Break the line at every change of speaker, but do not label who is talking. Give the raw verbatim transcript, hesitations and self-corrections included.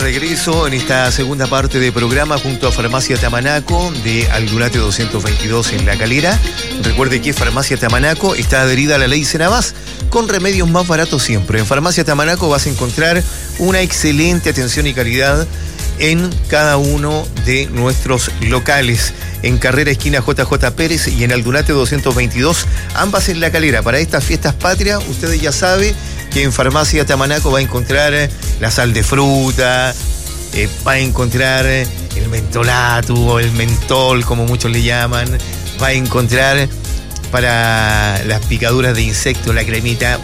regreso en esta segunda parte del programa junto a Farmacia Tamanaco de Aldunate doscientos veintidós en La Calera. Recuerde que Farmacia Tamanaco está adherida a la ley Senabás con remedios más baratos siempre. En Farmacia Tamanaco vas a encontrar una excelente atención y calidad en cada uno de nuestros locales. En Carrera Esquina J J Pérez y en Aldunate doscientos veintidós, ambas en La Calera. Para estas fiestas patrias, ustedes ya saben que en Farmacia Tamanaco va a encontrar la sal de fruta, eh, va a encontrar el mentolato o el mentol, como muchos le llaman, va a encontrar para las picaduras de insectos la cremita